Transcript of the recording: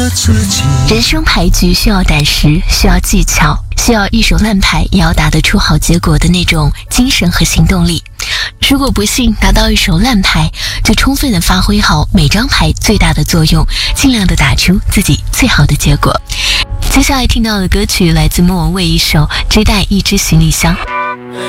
人生牌局需要胆识，需要技巧，需要一手烂牌也要打得出好结果的那种精神和行动力。如果不幸拿到一手烂牌，就充分的发挥好每张牌最大的作用，尽量的打出自己最好的结果。接下来听到的歌曲来自莫文蔚一首《只带一只行李箱》。